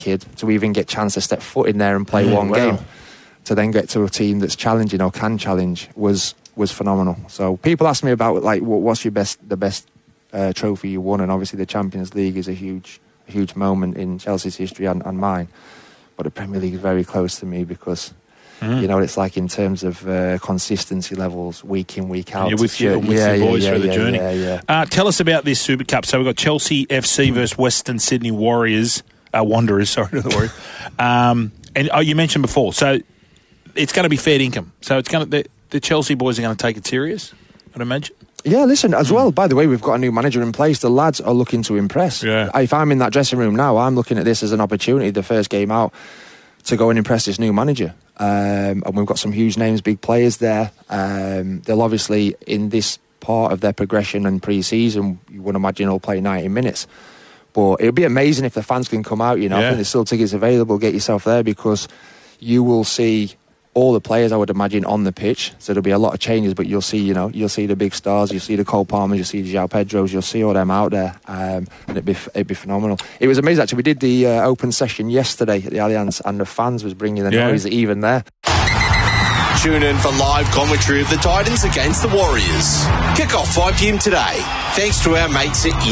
kid to even get a chance to step foot in there and play one game, to then get to a team that's challenging or can challenge was phenomenal. So people ask me about like what's the best trophy you won, and obviously the Champions League is a huge moment in Chelsea's history and mine. But the Premier League is very close to me because you know what it's like in terms of consistency levels, week in, week out. You're with your boys through the journey. Tell us about this Super Cup. So we've got Chelsea FC versus Western Sydney Wanderers. Sorry, not the Warriors. And you mentioned before, so it's going to be fair income. So it's going to the Chelsea boys are going to take it serious, I'd imagine. Yeah, listen, as well, by the way, we've got a new manager in place. The lads are looking to impress. Yeah. If I'm in that dressing room now, I'm looking at this as an opportunity, the first game out, to go and impress this new manager. And we've got some huge names, big players there. They'll obviously, in this part of their progression and pre-season, you would imagine they'll play 90 minutes. But it would be amazing if the fans can come out, you know. I think there's still tickets available. Get yourself there, because you will see all the players, I would imagine, on the pitch. So there'll be a lot of changes, but you'll see the big stars, you'll see the Cole Palmers, you'll see the João Pedros, you'll see all them out there, and it'd be phenomenal. It was amazing, actually. We did the open session yesterday at the Allianz, and the fans was bringing the noise even there. Tune in for live commentary of the Titans against the Warriors. Kick off 5 p.m. today, thanks to our mates at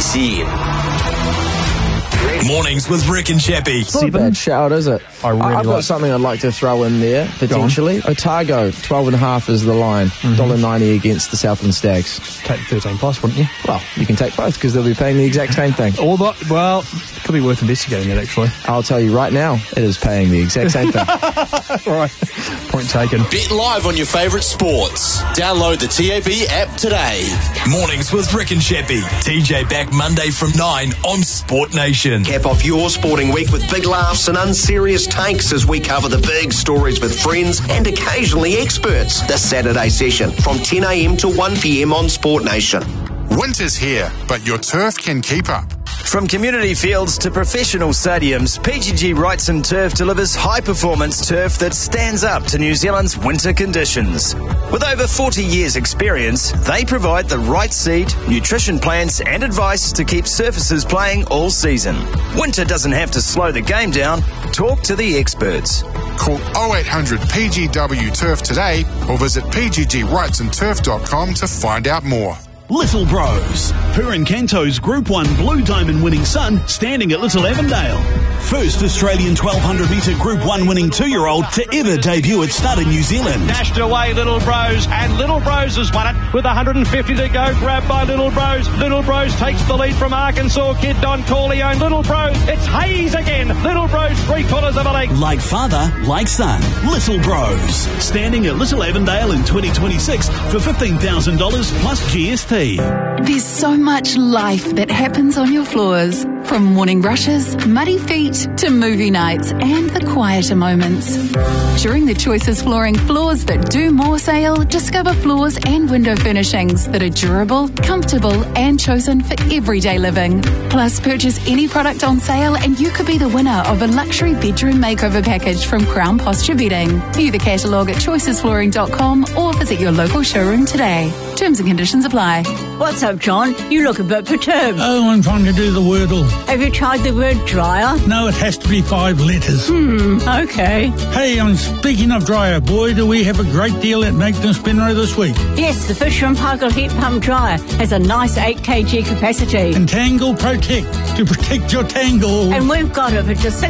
ECM. Mornings with Rick and Sheppy. It's not a bad shout, is it? I've got something I'd like to throw in there, potentially. Otago, 12.5 is the line. $1.90 against the Southland Stags. Take 13 plus, wouldn't you? Well, you can take both because they'll be paying the exact same thing. Well, it could be worth investigating it, actually. I'll tell you right now, it is paying the exact same thing. Right. Point taken. Bet live on your favourite sports. Download the TAB app today. Mornings with Rick and Sheppy. TJ back Monday from 9 on Sport Nation. Cap off your sporting week with big laughs and unserious takes as we cover the big stories with friends and occasionally experts. This Saturday session from 10 a.m. to 1 p.m. on Sport Nation. Winter's here, but your turf can keep up. From community fields to professional stadiums, PGG Wrightson Turf delivers high-performance turf that stands up to New Zealand's winter conditions. With over 40 years' experience, they provide the right seed, nutrition plans and advice to keep surfaces playing all season. Winter doesn't have to slow the game down. Talk to the experts. Call 0800 PGW Turf today or visit pggwrightsonturf.com to find out more. Little Bros. Purin Canto's Group 1 Blue Diamond winning son standing at Little Avondale. First Australian 1200 metre Group 1 winning 2-year-old to ever debut at Stud in New Zealand. Dashed away Little Bros, and Little Bros has won it with 150 to go. Grabbed by Little Bros. Little Bros takes the lead from Arkansas kid Don Corleone. Little Bros, it's Hayes again. Little Bros 3/4 of a leg. Like father, like son. Little Bros. Standing at Little Avondale in 2026 for $15,000 plus GST. There's so much life that happens on your floors. From morning rushes, muddy feet, to movie nights and the quieter moments. During the Choices Flooring Floors That Do More sale, discover floors and window furnishings that are durable, comfortable and chosen for everyday living. Plus, purchase any product on sale and you could be the winner of a luxury bedroom makeover package from Crown Posture Bedding. View the catalogue at choicesflooring.com or visit your local showroom today. Terms and conditions apply. What's up, John? You look a bit perturbed. Oh, I'm trying to do the Wordle. Have you tried the word dryer? No, it has to be 5 letters. Okay. Hey, I'm speaking of dryer. Boy, do we have a great deal at Magnus Benro this week. Yes, the Fisher & Paykel Heat Pump Dryer has a nice 8 kg capacity. And Tangle Protect, to protect your tangle. And we've got it for just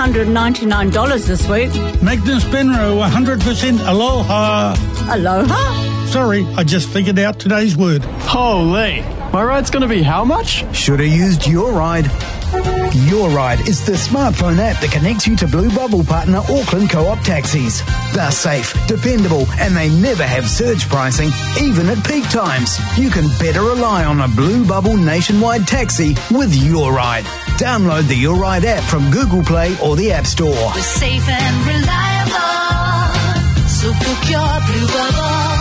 $1,699 this week. Magnus Benro, 100% aloha. Aloha? Sorry, I just figured out today's word. Holy. My ride's going to be how much? Should have used Your Ride. Your Ride is the smartphone app that connects you to Blue Bubble partner Auckland Co-op taxis. They're safe, dependable, and they never have surge pricing, even at peak times. You can better rely on a Blue Bubble nationwide taxi with Your Ride. Download the Your Ride app from Google Play or the App Store. We're safe and reliable, so book your Blue Bubble.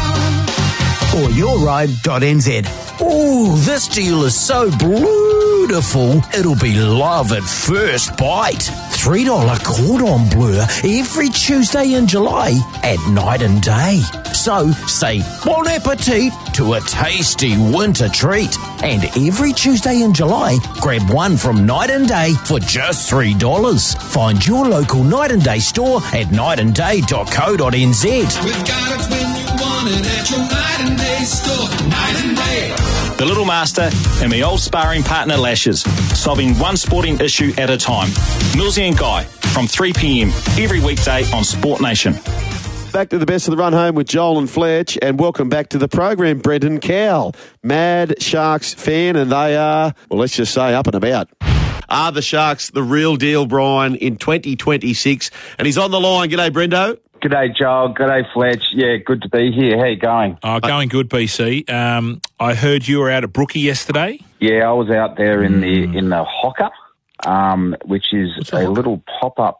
Or yourride.nz. Ooh, this deal is so beautiful, it'll be love at first bite. $3 cordon bleu every Tuesday in July at night and day. So say bon appetit to a tasty winter treat. And every Tuesday in July, grab one from Night and Day for just $3. Find your local Night and Day store at nightandday.co.nz. We've got it when you want it at your Night and Day store. Night and Day. The Little Master and my old sparring partner Lashes, solving one sporting issue at a time. Millsy and Guy from 3 p.m. every weekday on Sport Nation. Back to the best of the run home with Joel and Fletch, and welcome back to the program, Brendan Cowell. Mad Sharks fan, and they are, well, let's just say up and about. Are the Sharks the real deal, Brian, in 2026? And he's on the line. G'day, Brendo. G'day, Joel. G'day, Fletch. Yeah, good to be here. How you going? Oh, going good, BC. I heard you were out at Brookie yesterday. Yeah, I was out there in the Hocker, which is a little pop-up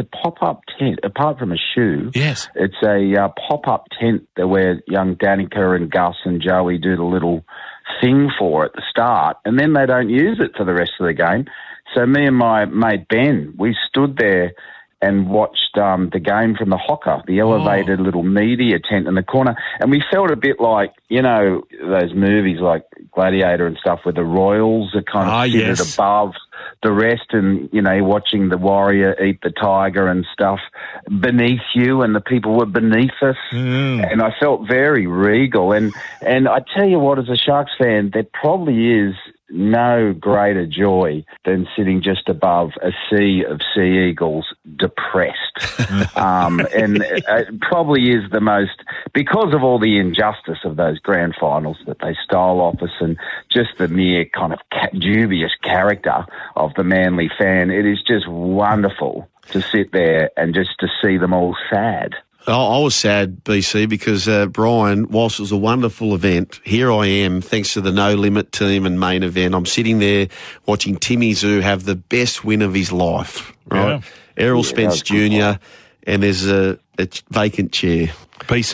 tent. Apart from a shoe, yes, it's a pop-up tent where young Danica and Gus and Joey do the little thing for at the start, and then they don't use it for the rest of the game. So me and my mate Ben, we stood there and watched the game from the Hocker, the elevated little media tent in the corner, and we felt a bit like, you know, those movies like Gladiator and stuff where the royals are kind of seated above the rest, and, you know, watching the warrior eat the tiger and stuff beneath you, and the people were beneath us. And I felt very regal. And I tell you what, as a Sharks fan, there probably is no greater joy than sitting just above a sea of sea eagles depressed. And it probably is the most, because of all the injustice of those grand finals that they stole off us and just the mere kind of dubious character of the Manly fan, it is just wonderful to sit there and just to see them all sad. I was sad, BC, because, Brian, whilst it was a wonderful event, here I am, thanks to the No Limit team and main event. I'm sitting there watching Timmy Zoo have the best win of his life, right? Yeah. Errol Spence Jr., and there's a vacant chair. BC.